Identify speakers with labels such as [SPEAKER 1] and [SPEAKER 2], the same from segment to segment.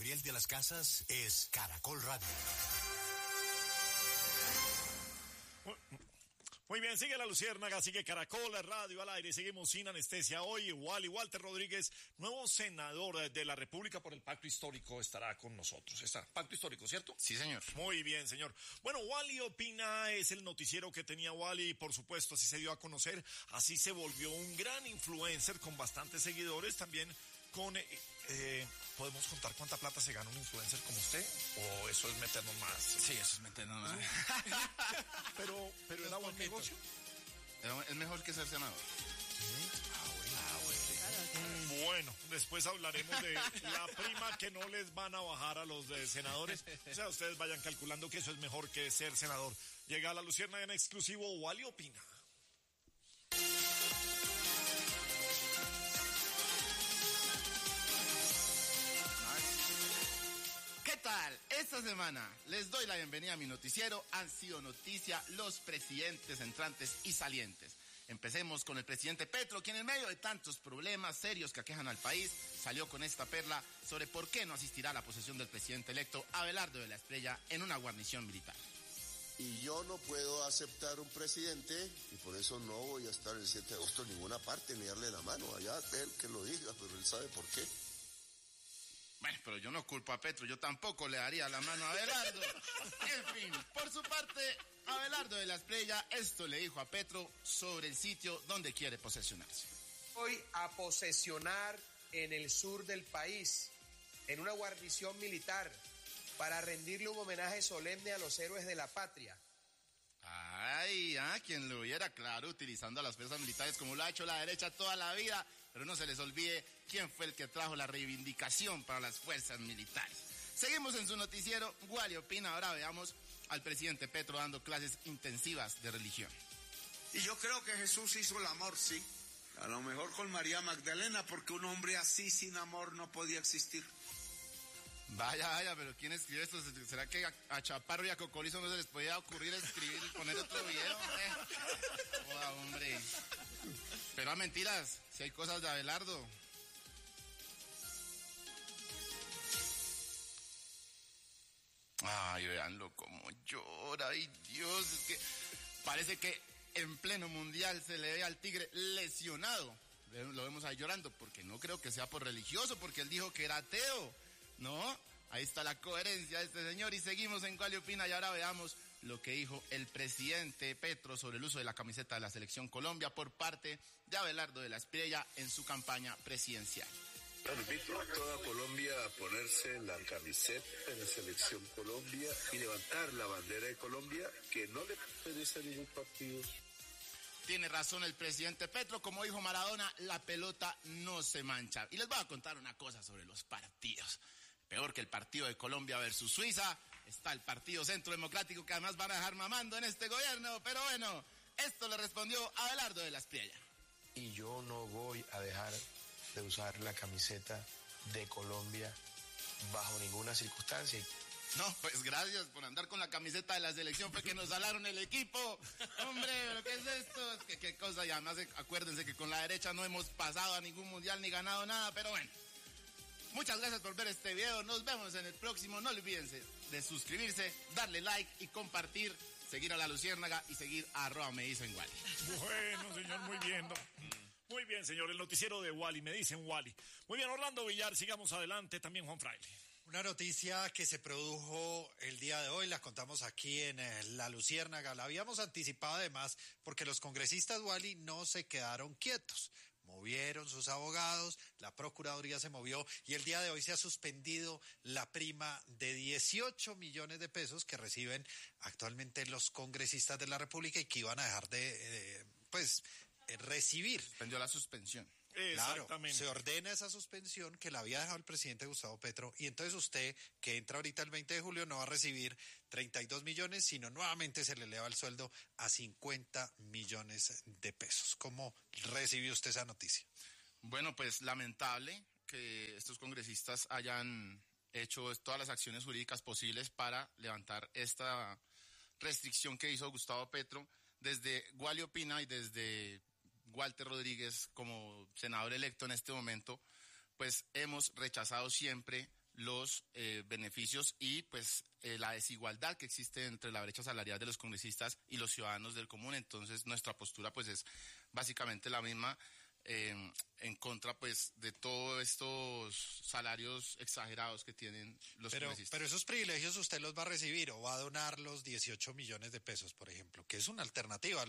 [SPEAKER 1] Gabriel de las Casas es Caracol Radio.
[SPEAKER 2] Muy bien, sigue La Luciérnaga, sigue Caracol Radio al aire, seguimos sin anestesia. Hoy Walter Rodríguez, nuevo senador de la República por el Pacto Histórico, estará con nosotros. Está, Pacto Histórico, ¿cierto?
[SPEAKER 3] Sí, señor.
[SPEAKER 2] Muy bien, señor. Bueno, Wally Opina es el noticiero que tenía Wally y por supuesto así se dio a conocer, así se volvió un gran influencer con bastantes seguidores, también con... ¿podemos contar cuánta plata se gana un influencer como usted? ¿O eso es meternos más?
[SPEAKER 3] Sí, eso es meternos más.
[SPEAKER 2] Pero ¿era buen negocio?
[SPEAKER 3] Es mejor que ser senador.
[SPEAKER 2] Bueno, después hablaremos de la prima que no les van a bajar a los senadores. O sea, ustedes vayan calculando que eso es mejor que ser senador. Llega a La Luciérnaga en exclusivo, Wally Opina.
[SPEAKER 3] ¿Qué tal? Esta semana les doy la bienvenida a mi noticiero. Han sido noticia los presidentes entrantes y salientes. Empecemos con el presidente Petro, quien en medio de tantos problemas serios que aquejan al país, salió con esta perla sobre por qué no asistirá a la posesión del presidente electo Abelardo de la Espriella en una guarnición militar.
[SPEAKER 4] Y yo no puedo aceptar un presidente, y por eso no voy a estar el 7 de agosto en ninguna parte, ni darle la mano. Allá él que lo diga, pero él sabe por qué.
[SPEAKER 3] Bueno, pero yo no culpo a Petro, yo tampoco le daría la mano a Abelardo. En fin, por su parte, Abelardo de la Espriella esto le dijo a Petro sobre el sitio donde quiere posesionarse.
[SPEAKER 5] Voy a posesionar en el sur del país, en una guarnición militar, para rendirle un homenaje solemne a los héroes de la patria.
[SPEAKER 3] Ay, quien lo viera, claro, utilizando a las fuerzas militares como lo ha hecho la derecha toda la vida, pero no se les olvide quién fue el que trajo la reivindicación para las fuerzas militares. Seguimos en su noticiero, Wally Opina. Ahora veamos al presidente Petro dando clases intensivas de religión.
[SPEAKER 6] Y yo creo que Jesús hizo el amor, sí. A lo mejor con María Magdalena, porque un hombre así sin amor no podía existir.
[SPEAKER 3] Vaya, pero ¿quién escribe esto? ¿Será que a Chaparro y a Cocolizo no se les podía ocurrir escribir y poner otro video? Hombre. Pero a mentiras, si hay cosas de Abelardo. Ay, véanlo como llora, ay Dios, es que parece que en pleno mundial se le ve al tigre lesionado. Lo vemos ahí llorando, porque no creo que sea por religioso, porque él dijo que era ateo. No, ahí está la coherencia de este señor y seguimos en Wally Opina y ahora veamos lo que dijo el presidente Petro sobre el uso de la camiseta de la Selección Colombia por parte de Abelardo de la Espriella en su campaña presidencial.
[SPEAKER 7] Invito a toda Colombia a ponerse la camiseta de la Selección Colombia y levantar la bandera de Colombia, que no le pertenece a ningún partido.
[SPEAKER 3] Tiene razón el presidente Petro, como dijo Maradona, la pelota no se mancha. Y les voy a contar una cosa sobre los partidos. Peor que el partido de Colombia versus Suiza, está el partido Centro Democrático, que además van a dejar mamando en este gobierno. Pero bueno, esto le respondió Abelardo de la Espriella.
[SPEAKER 8] Y yo no voy a dejar de usar la camiseta de Colombia bajo ninguna circunstancia.
[SPEAKER 3] No, pues gracias por andar con la camiseta de la selección, fue que nos salaron el equipo. Hombre, ¿pero qué es esto? Es que qué cosa, y además acuérdense que con la derecha no hemos pasado a ningún mundial ni ganado nada, pero bueno. Muchas gracias por ver este video, nos vemos en el próximo, no olviden de suscribirse, darle like y compartir, seguir a La Luciérnaga y seguir a @medicen_Wally.
[SPEAKER 2] Bueno, señor, muy bien, ¿no? Muy bien, señor, el noticiero de Wally, me dicen Wally. Muy bien, Orlando Villar, sigamos adelante, también Juan Fraile.
[SPEAKER 9] Una noticia que se produjo el día de hoy, la contamos aquí en La Luciérnaga, la habíamos anticipado además porque los congresistas, Wally, no se quedaron quietos. Movieron sus abogados, la Procuraduría se movió y el día de hoy se ha suspendido la prima de 18 millones de pesos que reciben actualmente los congresistas de la República y que iban a dejar de recibir.
[SPEAKER 3] Suspendió la suspensión.
[SPEAKER 9] Claro, se ordena esa suspensión que la había dejado el presidente Gustavo Petro y entonces usted, que entra ahorita el 20 de julio, no va a recibir 32 millones, sino nuevamente se le eleva el sueldo a 50 millones de pesos. ¿Cómo recibió usted esa noticia?
[SPEAKER 3] Bueno, pues lamentable que estos congresistas hayan hecho todas las acciones jurídicas posibles para levantar esta restricción que hizo Gustavo Petro. Desde Wally Opina y desde Walter Rodríguez como senador electo en este momento, pues hemos rechazado siempre los beneficios y pues la desigualdad que existe entre la brecha salarial de los congresistas y los ciudadanos del común. Entonces nuestra postura pues es básicamente la misma, en contra pues de todos estos salarios exagerados que tienen los congresistas.
[SPEAKER 9] Pero esos privilegios usted los va a recibir o va a donar los 18 millones de pesos, por ejemplo, que es una alternativa.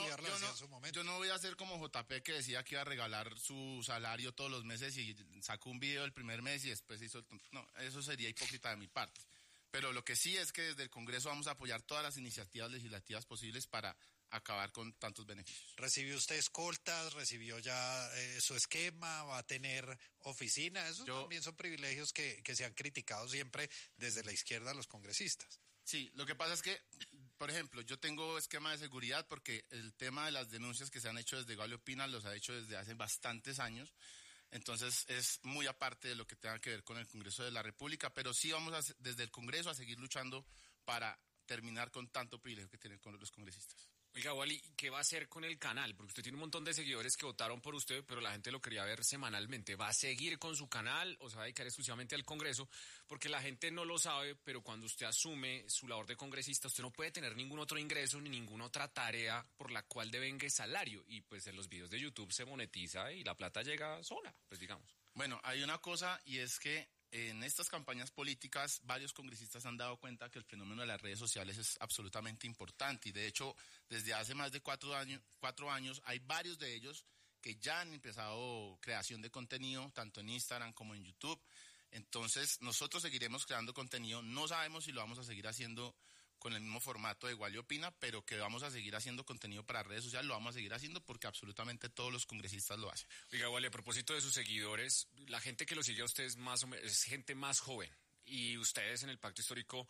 [SPEAKER 3] Yo no voy a hacer como JP, que decía que iba a regalar su salario todos los meses y sacó un video el primer mes y después hizo no, eso sería hipócrita de mi parte. Pero lo que sí es que desde el Congreso vamos a apoyar todas las iniciativas legislativas posibles para acabar con tantos beneficios.
[SPEAKER 9] ¿Recibió usted escoltas? ¿Recibió ya su esquema? ¿Va a tener oficina? Esos también son privilegios que se han criticado siempre desde la izquierda a los congresistas.
[SPEAKER 3] Sí, lo que pasa es que, por ejemplo, yo tengo esquema de seguridad porque el tema de las denuncias que se han hecho desde Wally Ospina los ha hecho desde hace bastantes años. Entonces es muy aparte de lo que tenga que ver con el Congreso de la República, pero sí vamos desde el Congreso a seguir luchando para terminar con tanto privilegio que tienen con los congresistas.
[SPEAKER 10] Oiga, Wally, ¿qué va a hacer con el canal? Porque usted tiene un montón de seguidores que votaron por usted, pero la gente lo quería ver semanalmente. ¿Va a seguir con su canal o se va a dedicar exclusivamente al Congreso? Porque la gente no lo sabe, pero cuando usted asume su labor de congresista, usted no puede tener ningún otro ingreso ni ninguna otra tarea por la cual devengue salario. Y pues en los videos de YouTube se monetiza y la plata llega sola, pues digamos.
[SPEAKER 3] Bueno, hay una cosa y es que en estas campañas políticas varios congresistas han dado cuenta que el fenómeno de las redes sociales es absolutamente importante y de hecho desde hace más de 4 años hay varios de ellos que ya han empezado creación de contenido tanto en Instagram como en YouTube. Entonces nosotros seguiremos creando contenido, no sabemos si lo vamos a seguir haciendo con el mismo formato de Wally Opina, pero que vamos a seguir haciendo contenido para redes sociales, lo vamos a seguir haciendo porque absolutamente todos los congresistas lo hacen.
[SPEAKER 10] Oiga, Wally, a propósito de sus seguidores, la gente que lo sigue a ustedes es gente más joven y ustedes en el Pacto Histórico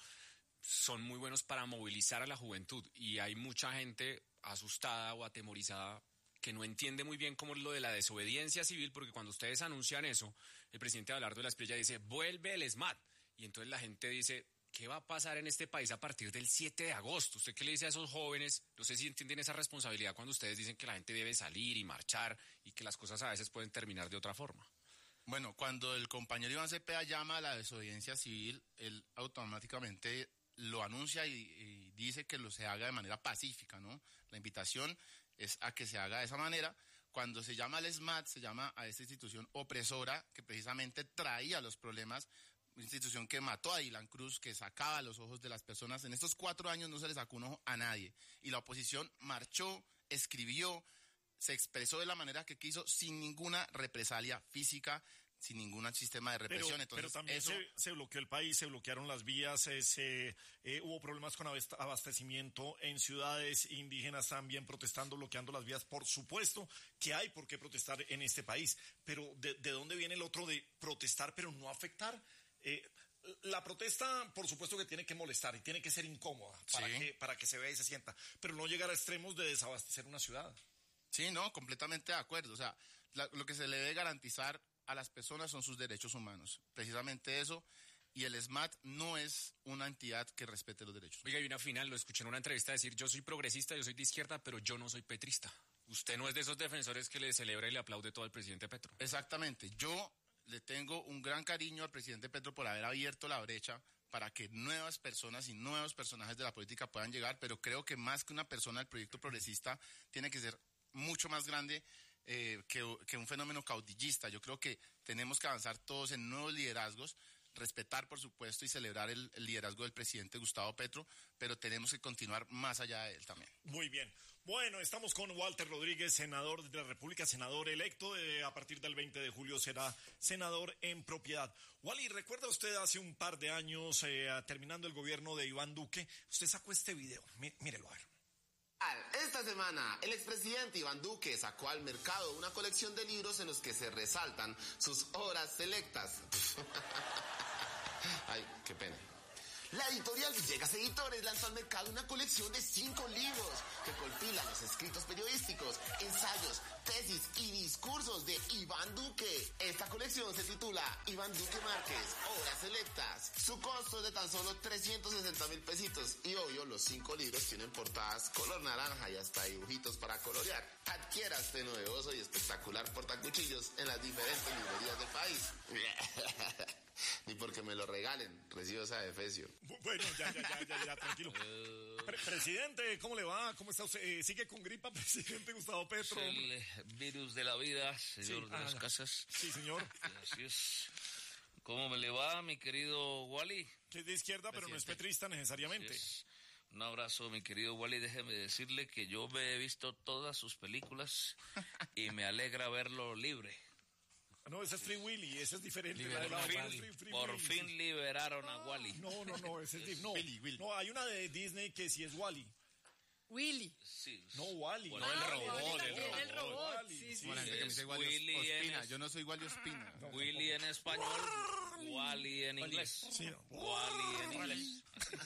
[SPEAKER 10] son muy buenos para movilizar a la juventud y hay mucha gente asustada o atemorizada que no entiende muy bien cómo es lo de la desobediencia civil, porque cuando ustedes anuncian eso, el presidente Abelardo de la Espriella dice, vuelve el ESMAD, y entonces la gente dice, ¿qué va a pasar en este país a partir del 7 de agosto? ¿Usted qué le dice a esos jóvenes? No sé si entienden esa responsabilidad cuando ustedes dicen que la gente debe salir y marchar y que las cosas a veces pueden terminar de otra forma.
[SPEAKER 3] Bueno, cuando el compañero Iván Cepeda llama a la desobediencia civil, él automáticamente lo anuncia y dice que se haga de manera pacífica, ¿no? La invitación es a que se haga de esa manera. Cuando se llama al ESMAD, se llama a esta institución opresora que precisamente traía los problemas, una institución que mató a Dylan Cruz, que sacaba los ojos de las personas. En estos 4 años no se le sacó un ojo a nadie. Y la oposición marchó, escribió, se expresó de la manera que quiso, sin ninguna represalia física, sin ningún sistema de represión.
[SPEAKER 2] Pero también se bloqueó el país, se bloquearon las vías, hubo problemas con abastecimiento en ciudades indígenas también protestando, bloqueando las vías. Por supuesto que hay por qué protestar en este país, pero ¿de dónde viene el otro de protestar pero no afectar? La protesta, por supuesto que tiene que molestar y tiene que ser incómoda para que se vea y se sienta, pero no llegar a extremos de desabastecer una ciudad.
[SPEAKER 3] Sí, no, completamente de acuerdo. O sea, lo que se le debe garantizar a las personas son sus derechos humanos. Precisamente eso, y el ESMAD no es una entidad que respete los derechos.
[SPEAKER 10] Oiga, y una final, lo escuché en una entrevista decir, yo soy progresista, yo soy de izquierda, pero yo no soy petrista. Usted no es de esos defensores que le celebra y le aplaude todo al presidente Petro.
[SPEAKER 3] Exactamente, yo le tengo un gran cariño al presidente Petro por haber abierto la brecha para que nuevas personas y nuevos personajes de la política puedan llegar, pero creo que más que una persona, el proyecto progresista tiene que ser mucho más grande que un fenómeno caudillista. Yo creo que tenemos que avanzar todos en nuevos liderazgos, respetar por supuesto y celebrar el liderazgo del presidente Gustavo Petro, pero tenemos que continuar más allá de él también.
[SPEAKER 2] Muy bien. Bueno, estamos con Walter Rodríguez, senador de la República, senador electo, a partir del 20 de julio será senador en propiedad. Wally, ¿recuerda usted hace un par de años, terminando el gobierno de Iván Duque, usted sacó este video? Mírelo a ver.
[SPEAKER 11] Esta semana, el expresidente Iván Duque sacó al mercado una colección de libros en los que se resaltan sus obras selectas. Ay, qué pena. La editorial Villegas Editores lanzó al mercado una colección de 5 libros que compilan los escritos periodísticos, ensayos, tesis y discursos de Iván Duque. Esta colección se titula Iván Duque Márquez, Obras Selectas. Su costo es de tan solo 360,000 pesitos y obvio los 5 libros tienen portadas color naranja y hasta dibujitos para colorear. Adquiera este novedoso y espectacular portacuchillos en las diferentes librerías del país. ni porque me lo regalen. Recibo esa de Efesio.
[SPEAKER 2] Bueno, ya, tranquilo. Presidente, ¿cómo le va? ¿Cómo está usted? ¿Sigue con gripa, presidente Gustavo Petro?
[SPEAKER 12] El virus de la vida, señor de las casas.
[SPEAKER 2] Sí, señor.
[SPEAKER 12] Así es. ¿Cómo me le va, mi querido Wally?
[SPEAKER 2] Que es de izquierda, pero no es petrista necesariamente.
[SPEAKER 12] Un abrazo, mi querido Wally. Déjeme decirle que yo me he visto todas sus películas y me alegra verlo libre.
[SPEAKER 2] No, ese es Free Willy, ese es diferente.
[SPEAKER 12] Por fin liberaron a Wally.
[SPEAKER 2] No, ese es Willy. No, hay una de Disney que sí es Wally.
[SPEAKER 13] Willy.
[SPEAKER 12] Sí.
[SPEAKER 2] No, Wally.
[SPEAKER 3] Bueno,
[SPEAKER 13] el robot. Sí.
[SPEAKER 3] Bueno, gente que me dice Wally Ospina. Yo no soy Wally Ospina.
[SPEAKER 12] Willy en español, Wally en inglés.
[SPEAKER 2] Sí.
[SPEAKER 12] Wally en inglés.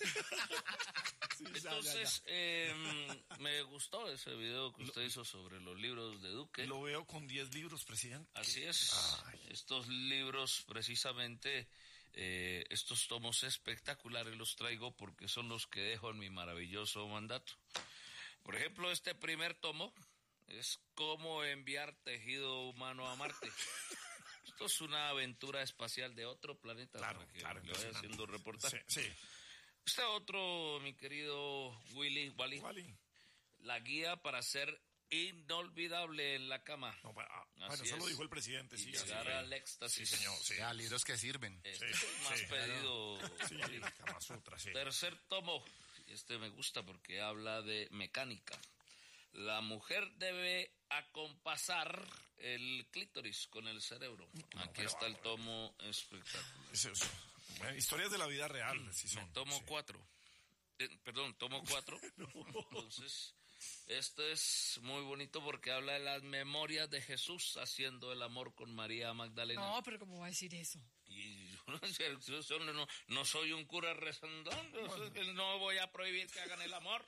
[SPEAKER 12] Entonces, me gustó ese video que usted hizo sobre los libros de Duque.
[SPEAKER 2] Lo veo con 10 libros, presidente.
[SPEAKER 12] Así es. Estos libros, precisamente, estos tomos espectaculares los traigo porque son los que dejo en mi maravilloso mandato. Por ejemplo, este primer tomo es Cómo enviar tejido humano a Marte. Esto es una aventura espacial de otro planeta.
[SPEAKER 2] Claro,
[SPEAKER 12] Le voy haciendo reportaje.
[SPEAKER 2] Sí.
[SPEAKER 12] Este otro, mi querido Wally. La guía para ser inolvidable en la cama.
[SPEAKER 2] No, bueno, eso lo dijo el presidente.
[SPEAKER 12] Y llegar al éxtasis.
[SPEAKER 2] Sí, señor. Sí.
[SPEAKER 3] Libros que sirven.
[SPEAKER 12] Este es el más pedido.
[SPEAKER 2] Sí, Kama Sutra, sí.
[SPEAKER 12] Tercer tomo. Este me gusta porque habla de mecánica. La mujer debe acompasar el clítoris con el cerebro. Aquí está el tomo espectacular.
[SPEAKER 2] Bueno, historias de la vida real, sí son.
[SPEAKER 12] Tomo 4. Tomo 4. Entonces, este es muy bonito porque habla de las memorias de Jesús haciendo el amor con María Magdalena.
[SPEAKER 13] No, pero ¿cómo va a decir eso?
[SPEAKER 12] Y yo no soy un cura rezandón, no voy a prohibir que hagan el amor.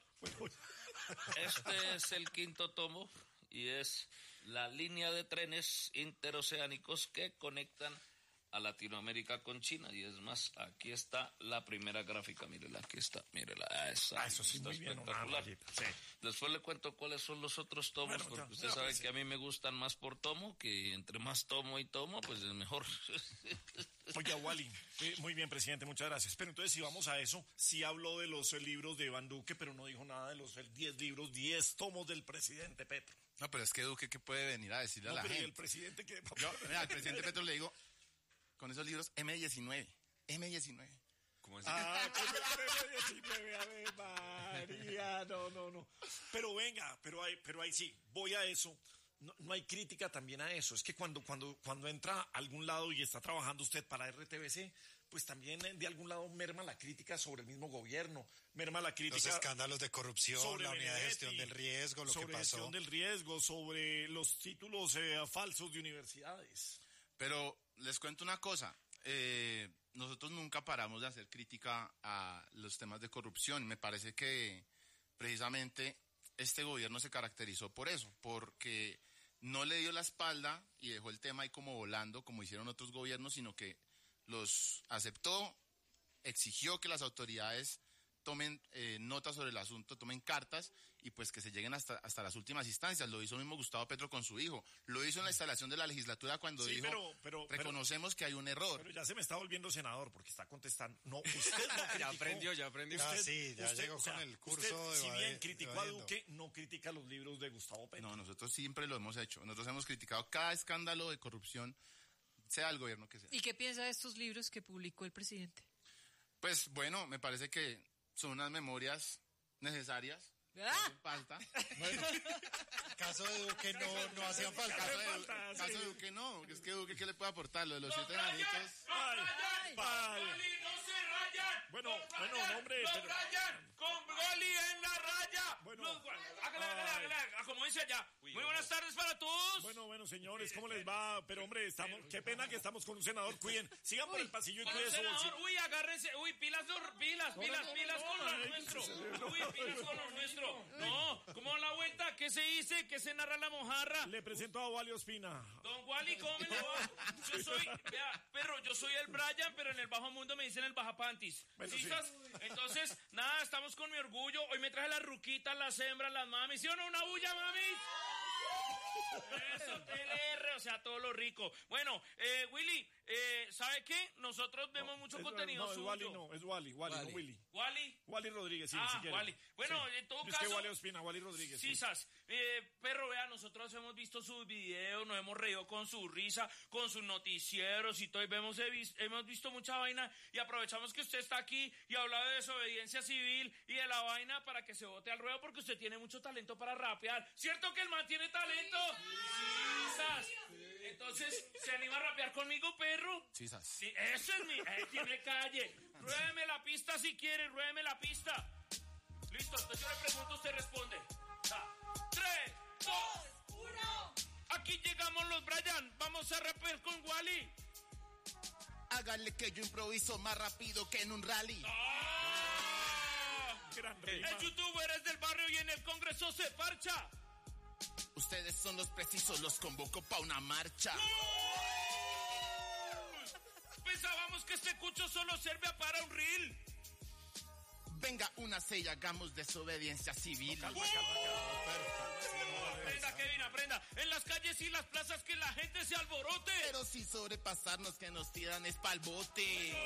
[SPEAKER 12] Este es el quinto tomo y es la línea de trenes interoceánicos que conectan a Latinoamérica con China. Y es más, aquí está la primera gráfica, mírela, aquí está, mírela.
[SPEAKER 2] Eso sí, muy bien,
[SPEAKER 12] espectacular. Después le cuento cuáles son los otros tomos, porque usted sabe que a mí me gustan más por tomo, que entre más tomo y tomo, pues es mejor.
[SPEAKER 2] Oye, Wally, muy bien, presidente, muchas gracias. Pero entonces, si vamos a eso, sí habló de los libros de Iván Duque, pero no dijo nada de los 10 libros, 10 tomos del presidente Petro.
[SPEAKER 3] No, pero es que Duque, ¿qué puede venir a decirle a la gente?
[SPEAKER 2] El presidente que...
[SPEAKER 3] Al presidente Petro le digo, con esos libros, M19.
[SPEAKER 12] ¿Cómo así?
[SPEAKER 2] Con el M19, a ver, María, no. Pero venga, pero ahí sí, voy a eso. No hay crítica también a eso. Es que cuando entra a algún lado y está trabajando usted para RTBC, pues también de algún lado merma la crítica sobre el mismo gobierno, merma la crítica...
[SPEAKER 9] Los escándalos de corrupción, la unidad de gestión del riesgo, lo que pasó.
[SPEAKER 2] Sobre gestión del riesgo, sobre los títulos falsos de universidades.
[SPEAKER 3] Pero les cuento una cosa, nosotros nunca paramos de hacer crítica a los temas de corrupción. Me parece que precisamente este gobierno se caracterizó por eso, porque no le dio la espalda y dejó el tema ahí como volando, como hicieron otros gobiernos, sino que los aceptó, exigió que las autoridades tomen nota sobre el asunto, tomen cartas y pues que se lleguen hasta las últimas instancias. Lo hizo el mismo Gustavo Petro con su hijo. Lo hizo en la instalación de la legislatura cuando dijo, reconocemos que hay un error.
[SPEAKER 2] Pero ya se me está volviendo senador porque está contestando. No, usted no criticó.
[SPEAKER 10] Ya aprendió.
[SPEAKER 9] Ya llegó con el curso
[SPEAKER 2] usted, si bien criticó a Duque, no critica los libros de Gustavo Petro.
[SPEAKER 3] No, nosotros siempre lo hemos hecho. Nosotros hemos criticado cada escándalo de corrupción, sea el gobierno que sea.
[SPEAKER 13] ¿Y qué piensa de estos libros que publicó el presidente?
[SPEAKER 3] Pues bueno, me parece que son unas memorias necesarias. Falta.
[SPEAKER 9] Bueno, caso de Duque no hacían falta.
[SPEAKER 3] Caso de Duque no, es que Duque, ¿qué le puede aportar? Lo de los 7 enanitos.
[SPEAKER 2] Bueno, hombre.
[SPEAKER 12] ¡Los rayan! ¡Con Wally en la raya! Bueno, como dice allá. Muy buenas tardes para todos.
[SPEAKER 2] Bueno, señores, ¿cómo les va? Pero, hombre, qué pena que estamos con un senador. Cuiden, sigan por el pasillo y cuiden su bolsillo.
[SPEAKER 12] Agárrense. Pilas con lo nuestro. Pilas con lo nuestro. No, ¿cómo da la vuelta? ¿Qué se dice? ¿Qué se narra la mojarra?
[SPEAKER 2] Le presento a Wally Ospina.
[SPEAKER 12] Don Wally, ¿cómo me le va? Yo soy el Brian, pero en el bajo mundo me dicen el bajapantis.
[SPEAKER 2] Bueno, sí.
[SPEAKER 12] Entonces, nada, estamos con mi orgullo. Hoy me traje las ruquitas, las hembras, las mamis. ¿Sí o no? ¿Una bulla, mamis? Eso, TLR, o sea, todo lo rico. Bueno, Willy, ¿sabe qué? Nosotros vemos mucho contenido suyo.
[SPEAKER 2] Es Wally, no Willy.
[SPEAKER 12] ¿Wally?
[SPEAKER 2] Wally Rodríguez, sí, si quiere.
[SPEAKER 12] Wally. Bueno,
[SPEAKER 2] sí.
[SPEAKER 12] en todo
[SPEAKER 2] Es
[SPEAKER 12] caso...
[SPEAKER 2] que Wally Ospina, Wally Rodríguez.
[SPEAKER 12] Sí, Sas. Perro, vea, nosotros hemos visto sus videos, nos hemos reído con su risa, con sus noticieros y todo, y hemos visto mucha vaina, y aprovechamos que usted está aquí y habla de desobediencia civil y de la vaina para que se bote al ruedo, porque usted tiene mucho talento para rapear. ¿Cierto que el man tiene talento? Sí, Sas. Entonces, ¿se anima a rapear conmigo, perro?
[SPEAKER 3] Sí, Sas.
[SPEAKER 12] Sí, eso es mi... tiene calle. Ruédeme la pista si quiere, ruédeme la pista. Listo, entonces yo le pregunto, usted responde. 3, 2, 1. Aquí llegamos los Brian. Vamos a rapear con Wally.
[SPEAKER 3] Hágale que yo improviso más rápido que en un rally.
[SPEAKER 2] Gran rima.
[SPEAKER 12] El youtuber es del barrio y en el Congreso se parcha.
[SPEAKER 3] Ustedes son los precisos, los convoco pa' una marcha.
[SPEAKER 12] Pensábamos que este cucho solo serve para un reel.
[SPEAKER 3] Venga, una sella, hagamos desobediencia civil.
[SPEAKER 12] Aprenda, Kevin, aprenda. En las calles y las plazas que la gente se alborote.
[SPEAKER 3] Pero si sobrepasarnos que nos tiran es pa'l bote.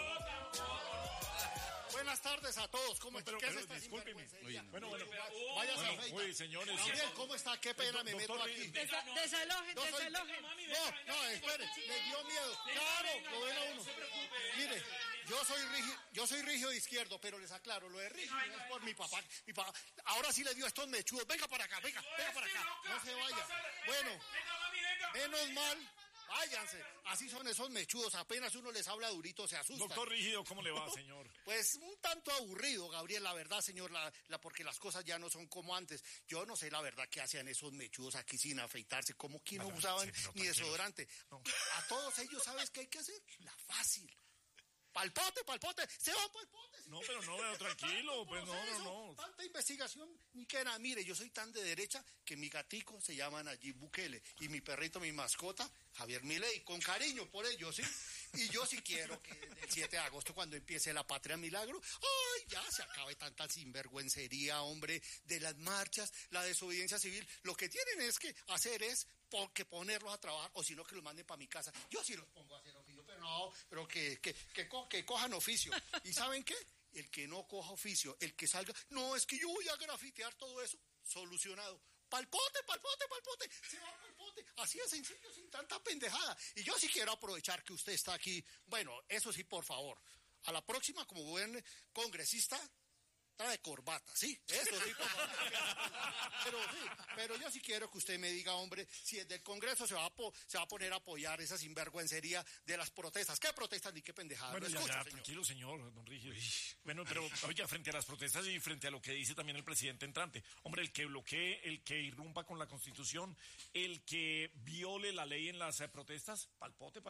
[SPEAKER 14] Buenas tardes a todos. ¿Cómo está? ¿Qué es esta
[SPEAKER 2] discúlpeme.
[SPEAKER 14] sinvergüencería?
[SPEAKER 2] Bueno.
[SPEAKER 14] Váyase a afeitar.
[SPEAKER 2] Uy, señores.
[SPEAKER 14] Gabriel, ¿cómo está? Qué pena me meto aquí.
[SPEAKER 13] Desalojen.
[SPEAKER 14] No, espere, me dio miedo. Claro, lo ven a uno. Mire, yo soy rígido izquierdo, pero les aclaro, lo de rígido es por mi papá. Ahora sí le dio estos mechudos. Venga para acá, venga para acá. No se vaya. Bueno, menos mal. Váyanse, así son esos mechudos, apenas uno les habla durito se asustan.
[SPEAKER 2] Doctor Rígido, ¿cómo le va, señor?
[SPEAKER 14] Pues un tanto aburrido, Gabriel, la verdad, señor, porque las cosas ya no son como antes. Yo no sé la verdad qué hacían esos mechudos aquí sin afeitarse, como que no usaban ni desodorante. No. A todos ellos, ¿sabes qué hay que hacer? La fácil. Palpote, se va palpote.
[SPEAKER 2] No, pero no, veo tranquilo, pues no.
[SPEAKER 14] Tanta investigación, ni que nada. Mire, yo soy tan de derecha que mi gatico se llama Nayib Bukele y mi perrito, mi mascota, Javier Milei, con cariño por ellos, ¿sí? Y yo sí quiero que el 7 de agosto, cuando empiece la Patria Milagro, ¡ay, ya se acabe tanta sinvergüencería, hombre, de las marchas, la desobediencia civil! Lo que tienen es que hacer es que ponerlos a trabajar, o si no, que los manden para mi casa. Yo sí los pongo a hacer oficio, pero que cojan oficio. ¿Y saben qué? El que no coja oficio, el que salga, no, es que yo voy a grafitear todo eso, solucionado. Palpote, se va palpote, así de sencillo, sin tanta pendejada. Y yo sí quiero aprovechar que usted está aquí. Bueno, eso sí, por favor, a la próxima, como buen congresista, trae corbata, ¿sí? Eso sí, por favor. Pero yo sí quiero que usted me diga, hombre, si desde el Congreso se va a poner a apoyar esa sinvergüencería de las protestas. ¿Qué protestas ni qué pendejadas?
[SPEAKER 2] Bueno,
[SPEAKER 14] ya,
[SPEAKER 2] señor. Tranquilo, señor, don Rígido. Bueno, pero oiga, frente a las protestas y frente a lo que dice también el presidente entrante, hombre, el que bloquee, el que irrumpa con la Constitución, el que viole la ley en las protestas, palpote.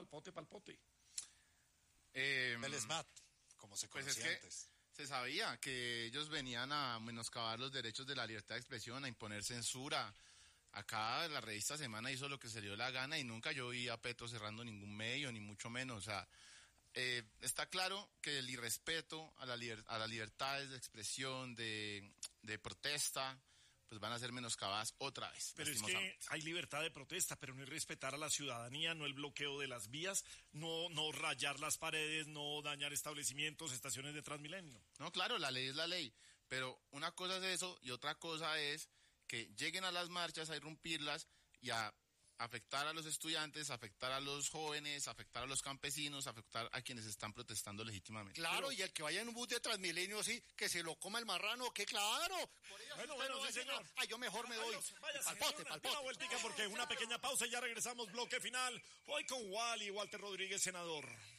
[SPEAKER 9] El SMAT, como se conocía antes.
[SPEAKER 3] Se sabía que ellos venían a menoscabar los derechos de la libertad de expresión, a imponer censura. Acá la revista Semana hizo lo que se le dio la gana y nunca yo vi a Petro cerrando ningún medio, ni mucho menos. O sea, está claro que el irrespeto a las libertades de expresión, de protesta, pues van a ser menoscabadas otra vez.
[SPEAKER 2] Pero es que hay libertad de protesta, pero no es respetar a la ciudadanía, no el bloqueo de las vías, no rayar las paredes, no dañar establecimientos, estaciones de Transmilenio.
[SPEAKER 3] No, claro, la ley es la ley, pero una cosa es eso y otra cosa es que lleguen a las marchas a irrumpirlas y a afectar a los estudiantes, afectar a los jóvenes, afectar a los campesinos, afectar a quienes están protestando legítimamente.
[SPEAKER 14] Claro, y el que vaya en un bus de Transmilenio, sí, que se lo coma el marrano, que claro.
[SPEAKER 2] Bueno, sí, señor.
[SPEAKER 14] Yo mejor me voy. Palpote.
[SPEAKER 2] Una vueltica porque una pequeña pausa y ya regresamos, bloque final. Hoy con Walter Rodríguez, senador.